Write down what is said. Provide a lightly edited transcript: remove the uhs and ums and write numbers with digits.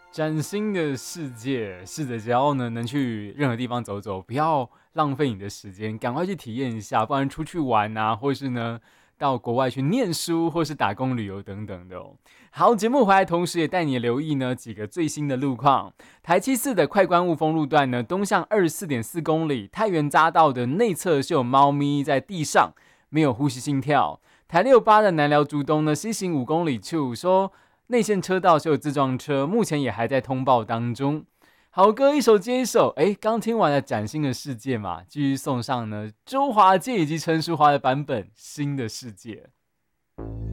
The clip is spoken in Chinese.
崭新的世界，是的，只要呢能去任何地方走走，不要浪费你的时间，赶快去体验一下，不然出去玩啊，或是呢到国外去念书，或是打工旅游等等的哦。好，节目回来，同时也带你留意呢几个最新的路况。台七4的快关雾峰路段呢，东向24.4公里，太原匝道的内侧是有猫咪在地上，没有呼吸心跳。台68的南寮竹东呢，西行5公里处说内线车道是有自撞车，目前也还在通报当中。好歌一首接一首，刚听完了崭新的世界嘛，继续送上呢周华健以及陈淑桦的版本《新的世界》。